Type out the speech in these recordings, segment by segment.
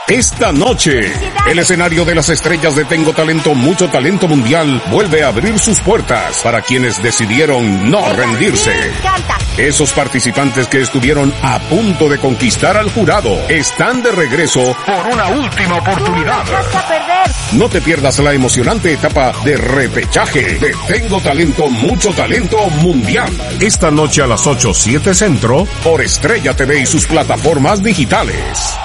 Esta noche, el escenario de las estrellas de Tengo Talento, Mucho Talento Mundial vuelve a abrir sus puertas para quienes decidieron no rendirse. Esos participantes que estuvieron a punto de conquistar al jurado están de regreso por una última oportunidad. No te pierdas la emocionante etapa de repechaje de Tengo Talento, Mucho Talento Mundial. Esta noche a las 8:07 Centro por Estrella TV y sus plataformas digitales.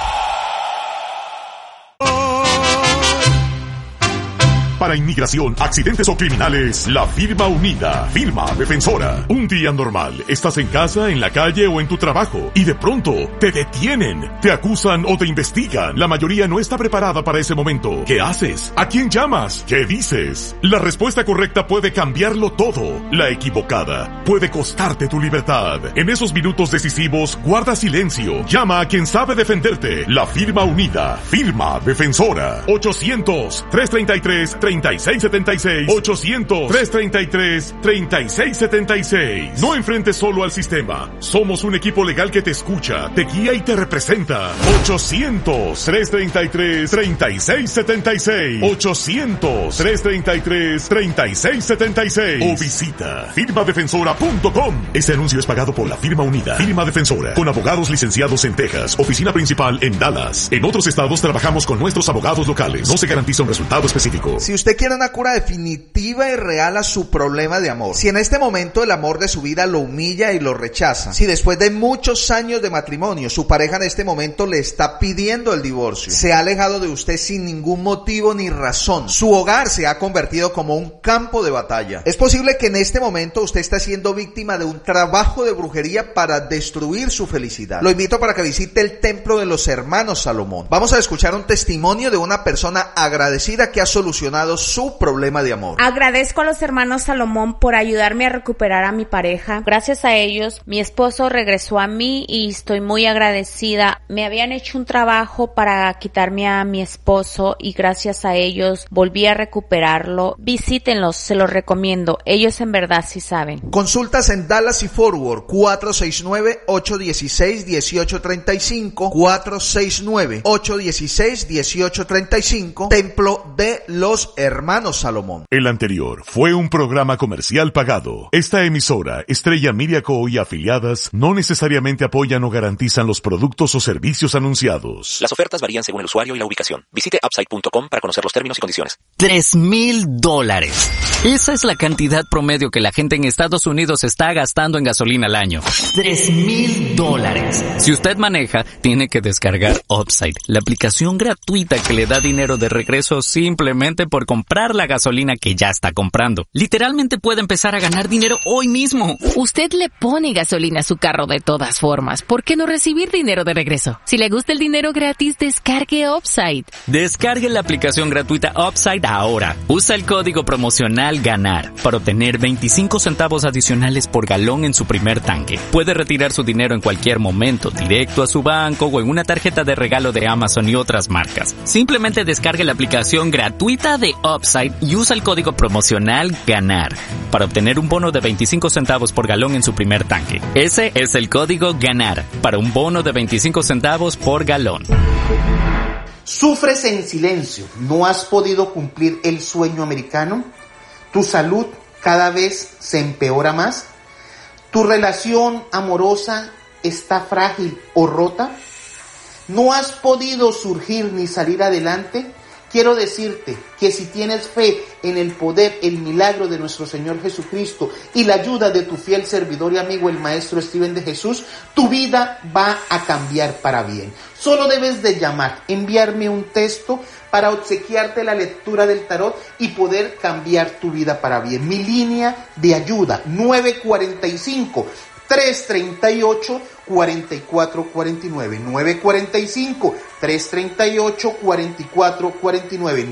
Para inmigración, accidentes o criminales, la firma unida, firma defensora. Un día normal, estás en casa, en la calle o en tu trabajo y de pronto te detienen, te acusan o te investigan. La mayoría no está preparada para ese momento. ¿Qué haces? ¿A quién llamas? ¿Qué dices? La respuesta correcta puede cambiarlo todo. La equivocada puede costarte tu libertad. En esos minutos decisivos, guarda silencio. Llama a quien sabe defenderte. La firma unida, firma defensora. 800-333-3676. 800-333-3676. No enfrentes solo al sistema. Somos un equipo legal que te escucha, te guía y te representa. 800-333-3676. 800-333-3676. O visita firmadefensora.com. Este anuncio es pagado por la firma unida, firma defensora, con abogados licenciados en Texas, oficina principal en Dallas. En otros estados trabajamos con nuestros abogados locales. No se garantiza un resultado específico. Si usted quiere una cura definitiva y real a su problema de amor, si en este momento el amor de su vida lo humilla y lo rechaza, si después de muchos años de matrimonio su pareja en este momento le está pidiendo el divorcio, se ha alejado de usted sin ningún motivo ni razón, su hogar se ha convertido como un campo de batalla, es posible que en este momento usted está siendo víctima de un trabajo de brujería para destruir su felicidad. Lo invito para que visite el templo de los hermanos Salomón. Vamos a escuchar un testimonio de una persona agradecida que ha solucionado su problema de amor. Agradezco a los hermanos Salomón por ayudarme a recuperar a mi pareja. Gracias a ellos, mi esposo regresó a mí y estoy muy agradecida. Me habían hecho un trabajo para quitarme a mi esposo y gracias a ellos volví a recuperarlo. Visítenlos, se los recomiendo. Ellos en verdad sí saben. Consultas en Dallas y Fort Worth, 469-816-1835, 469-816-1835, Templo de los Hermanos Salomón. El anterior fue un programa comercial pagado. Esta emisora, Estrella Media Co. y afiliadas, no necesariamente apoyan o garantizan los productos o servicios anunciados. Las ofertas varían según el usuario y la ubicación. Visite upside.com para conocer los términos y condiciones. $3,000. Esa es la cantidad promedio que la gente en Estados Unidos está gastando en gasolina al año. $3,000. Si usted maneja, tiene que descargar Upside, la aplicación gratuita que le da dinero de regreso simplemente por comprar la gasolina que ya está comprando. Literalmente puede empezar a ganar dinero hoy mismo. Usted le pone gasolina a su carro de todas formas. ¿Por qué no recibir dinero de regreso? Si le gusta el dinero gratis, descargue Upside. Descargue la aplicación gratuita Upside ahora. Usa el código promocional GANAR para obtener 25 centavos adicionales por galón en su primer tanque. Puede retirar su dinero en cualquier momento, directo a su banco o en una tarjeta de regalo de Amazon y otras marcas. Simplemente descargue la aplicación gratuita de Upside y usa el código promocional GANAR para obtener un bono de 25 centavos por galón en su primer tanque. Ese es el código GANAR para un bono de 25 centavos por galón. ¿Sufres en silencio? ¿No has podido cumplir el sueño americano? ¿Tu salud cada vez se empeora más? ¿Tu relación amorosa está frágil o rota? ¿No has podido surgir ni salir adelante? Quiero decirte que si tienes fe en el poder, el milagro de nuestro Señor Jesucristo y la ayuda de tu fiel servidor y amigo el Maestro Steven de Jesús, tu vida va a cambiar para bien. Solo debes de llamar, enviarme un texto para obsequiarte la lectura del tarot y poder cambiar tu vida para bien. Mi línea de ayuda, 945-338-4449, 945-338-4449,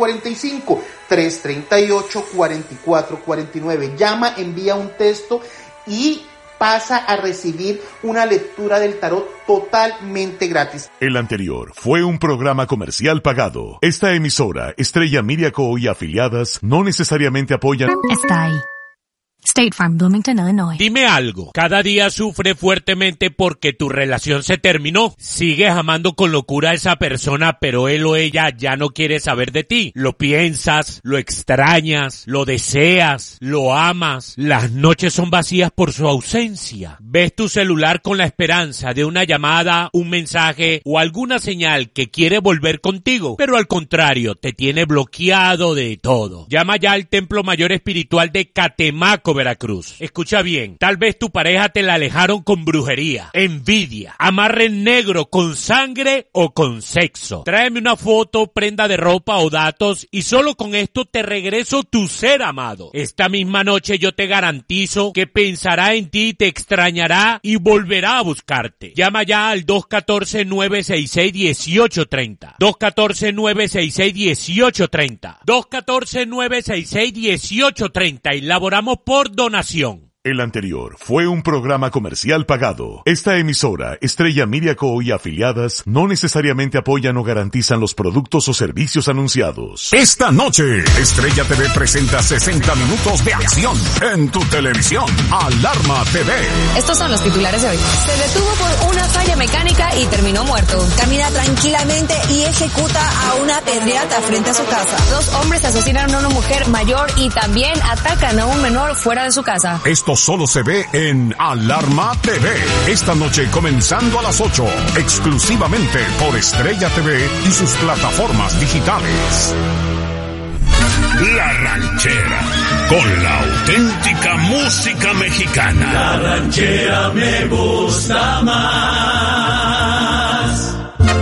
945-338-4449. Llama, envía un texto y pasa a recibir una lectura del tarot totalmente gratis. El anterior fue un programa comercial pagado. Esta emisora, Estrella Media Co. y afiliadas, no necesariamente apoyan... Está ahí. State Farm, Bloomington, Illinois. Dime algo, cada día sufre fuertemente porque tu relación se terminó. Sigues amando con locura a esa persona, pero él o ella ya no quiere saber de ti. Lo piensas, lo extrañas, lo deseas, lo amas. Las noches son vacías por su ausencia. Ves tu celular con la esperanza de una llamada, un mensaje o alguna señal que quiere volver contigo, pero al contrario, te tiene bloqueado de todo. Llama ya al Templo Mayor Espiritual de Catemaco, Veracruz. Escucha bien, tal vez tu pareja te la alejaron con brujería, envidia, amarre negro con sangre o con sexo. Tráeme una foto, prenda de ropa o datos y solo con esto te regreso tu ser amado. Esta misma noche yo te garantizo que pensará en ti, te extrañará y volverá a buscarte. Llama ya al 214-966-1830. 214-966-1830. 214-966-1830 y laboramos por donación. El anterior fue un programa comercial pagado. Esta emisora, Estrella Media Co. y afiliadas, no necesariamente apoyan o garantizan los productos o servicios anunciados. Esta noche, Estrella TV presenta 60 minutos de acción en tu televisión. Alarma TV. Estos son los titulares de hoy. Se detuvo por una falla mecánica y terminó muerto. Camina tranquilamente y ejecuta a una pedriata frente a su casa. 2 hombres asesinan a una mujer mayor y también atacan a un menor fuera de su casa. Esto solo se ve en Alarma TV. Esta noche comenzando a las 8, exclusivamente por Estrella TV y sus plataformas digitales. La Ranchera, con la auténtica música mexicana. La ranchera me gusta más.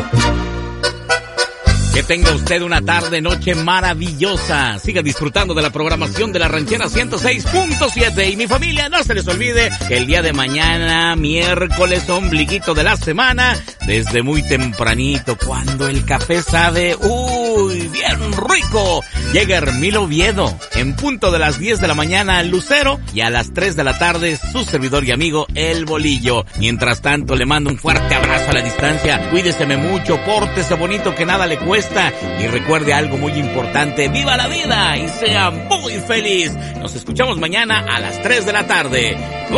Que tenga usted una tarde, noche maravillosa. Siga disfrutando de la programación de La Ranchera 106.7. Y mi familia, no se les olvide que el día de mañana, miércoles, ombliguito de la semana, desde muy tempranito, cuando el café sabe, bien rico, llega Hermilo Oviedo, en punto de las 10 de la mañana, Lucero, y a las 3 de la tarde, su servidor y amigo, El Bolillo. Mientras tanto, le mando un fuerte abrazo a la distancia. Cuídeseme mucho, pórtese bonito, que nada le cuesta. Y recuerde algo muy importante, ¡viva la vida! Y sea muy feliz. Nos escuchamos mañana a las 3 de la tarde.